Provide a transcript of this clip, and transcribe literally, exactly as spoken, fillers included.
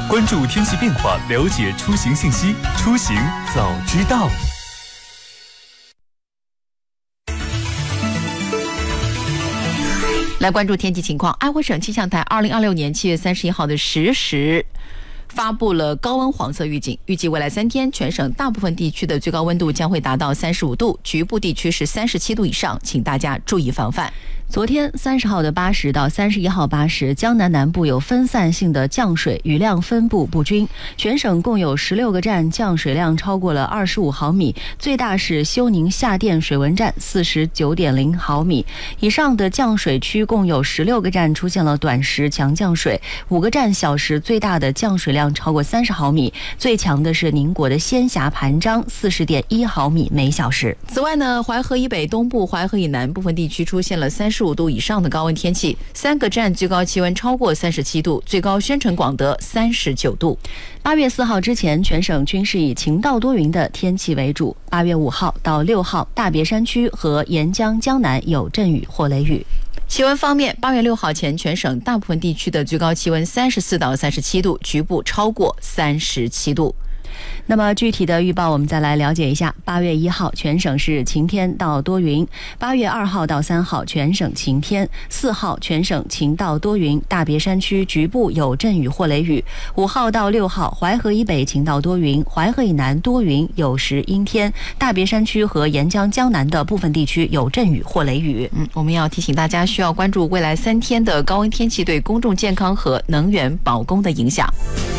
关注天气变化，了解出行信息，出行早知道。 来关注天气情况，安徽省气象台二零二六年七月三十一号的十时发布了高温黄色预警，预计未来三天全省大部分地区的最高温度将会达到三十五度，局部地区是三十七度以上，请大家注意防范。 昨天三十号的八时到三十一号八时，江南南部有分散性的降水，雨量分布不均，全省共有十六个站降水量超过了二十五毫米，最大是休宁下店水文站四十九点零毫米。以上的降水区共有十六个站出现了短时强降水，五个站小时最大的降水量超过三十毫米，最强的是宁国的仙霞盘章四十点一毫米每小时。 此外呢，淮河以北、东部、淮河以南部分地区出现了三十五度以上的高温天气，三个站最高气温超过三十七度，最高宣城广德三十九度。 八月四号之前，全省均是以晴到多云的天气为主。八月五号到六号，大别山区和沿江江南有阵雨或雷雨。 气温方面，八月六号前，全省大部分地区的最高气温三十四到三十七度，局部超过三十七度。 那么具体的预报我们再来了解一下。八月一号全省是晴天到多云，八月二号到三号全省晴天，四号全省晴到多云，大别山区局部有阵雨或雷雨。五号到六号淮河以北晴到多云，淮河以南多云有时阴天，大别山区和沿江江南的部分地区有阵雨或雷雨。 嗯，我们要提醒大家需要关注未来三天的高温天气对公众健康和能源保供的影响。